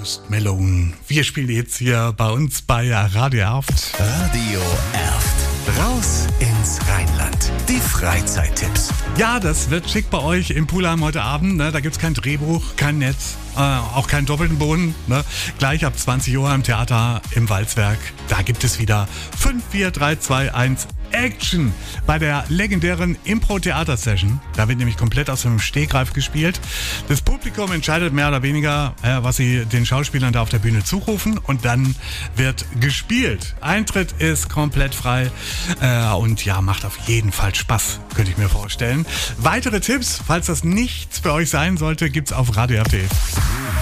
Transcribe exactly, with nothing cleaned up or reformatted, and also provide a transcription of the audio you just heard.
Post Malone. Wir spielen jetzt hier bei uns bei Radio Erft. Radio Erft. Raus ins Rheinland. Die Freizeittipps. Ja, das wird schick bei euch im Poolheim heute Abend. Ne? Da gibt's kein Drehbuch, kein Netz, äh, auch keinen doppelten Boden. Ne? Gleich ab zwanzig Uhr im Theater im Walzwerk. Da gibt es wieder fünf, vier, drei, zwei, eins Action bei der legendären Impro-Theater-Session. Da wird nämlich komplett aus dem Stegreif gespielt. Das Publikum entscheidet mehr oder weniger, äh, was sie den Schauspielern da auf der Bühne zurufen, und dann wird gespielt. Eintritt ist komplett frei äh, und ja, macht auf jeden Fall Spaß, könnte ich mir vorstellen. Weitere Tipps, falls das nichts für euch sein sollte, gibt's auf Radio R T.